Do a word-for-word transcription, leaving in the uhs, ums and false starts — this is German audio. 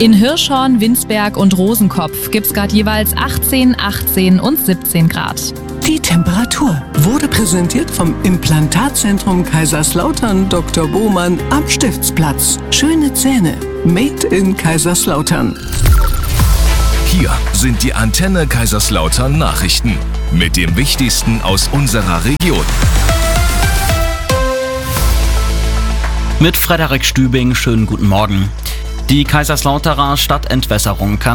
In Hirschhorn, Winsberg und Rosenkopf gibt's gerade jeweils achtzehn, achtzehn und siebzehn Grad. Die Temperatur wurde präsentiert vom Implantatzentrum Kaiserslautern Doktor Bohmann am Stiftsplatz. Schöne Zähne, made in Kaiserslautern. Hier sind die Antenne Kaiserslautern Nachrichten mit dem Wichtigsten aus unserer Region. Mit Frederik Stübing, schönen guten Morgen. Die Kaiserslauterer Stadtentwässerung kann